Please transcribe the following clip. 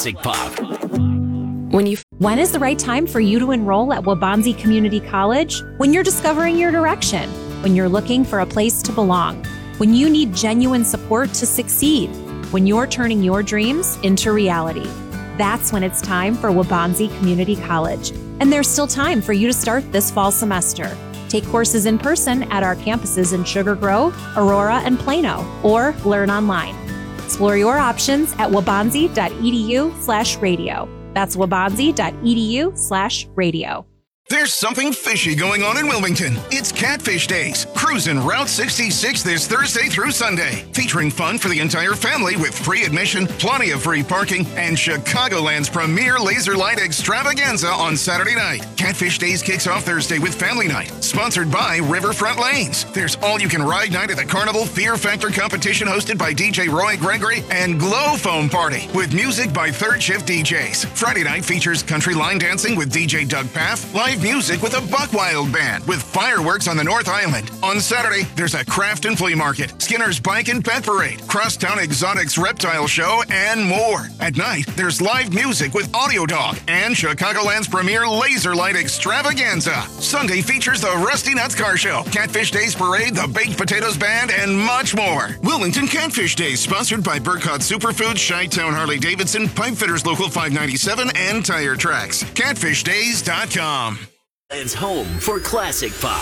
Pop. When is the right time for you to enroll at Waubonsie Community College? When you're discovering your direction, when you're looking for a place to belong, when you need genuine support to succeed, when you're turning your dreams into reality. That's when it's time for Waubonsie Community College. And there's still time for you to start this fall semester. Take courses in person at our campuses in Sugar Grove, Aurora, and Plano, or learn online. Explore your options at waubonsie.edu/radio. That's waubonsie.edu/radio. There's something fishy going on in Wilmington. It's Catfish Days, cruising Route 66 this Thursday through Sunday, featuring fun for the entire family with free admission, plenty of free parking, and Chicagoland's premier laser light extravaganza on Saturday night. Catfish Days kicks off Thursday with Family Night, sponsored by Riverfront Lanes. There's all-you-can-ride night at the Carnival Fear Factor competition hosted by DJ Roy Gregory and Glow Foam Party with music by Third Shift DJs. Friday night features country line dancing with DJ Doug Paff, live music with a Buckwild Band with fireworks on the North Island. On Saturday, there's a craft and flea market, Skinner's Bike and Pet Parade, Crosstown Exotics Reptile Show, and more. At night, there's live music with Audio Dog and Chicagoland's premier laser light extravaganza. Sunday features the Rusty Nuts Car Show, Catfish Days Parade, the Baked Potatoes Band, and much more. Wilmington Catfish Days, sponsored by Burkott Superfoods, Chi-Town Harley-Davidson, Pipe Fitters Local 597, and Tire Tracks. CatfishDays.com. It's home for classic pop.